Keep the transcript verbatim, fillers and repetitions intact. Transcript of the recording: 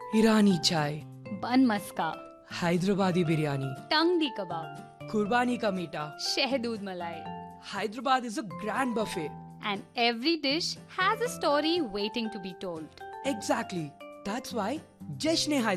ईरानी चाय, बन मस्का, हैदराबादी बिरयानी, टंगडी कबाब, कुर्बानी का मीठा. शहदूद मलाई. Hyderabad is a grand buffet. And every dish has a story waiting to be told. Exactly. That's why Jashne